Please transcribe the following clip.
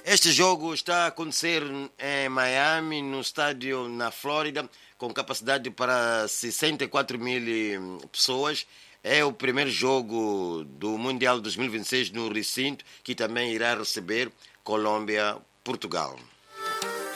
Este jogo está a acontecer em Miami, no estádio na Flórida, com capacidade para 64 mil pessoas. É o primeiro jogo do Mundial 2026 no recinto, que também irá receber Colômbia-Portugal.